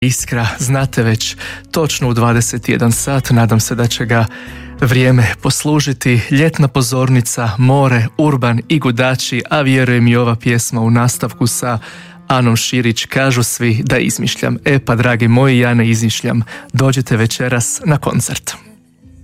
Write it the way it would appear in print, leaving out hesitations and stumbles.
Iskra, znate već, točno u 21 sat, nadam se da će ga vrijeme poslužiti. Ljetna pozornica, more, Urban i Gudači, a vjerujem i ova pjesma u nastavku sa Anom Širić. Kažu svi da izmišljam. E pa dragi moji, ja ne izmišljam. Dođite večeras na koncert.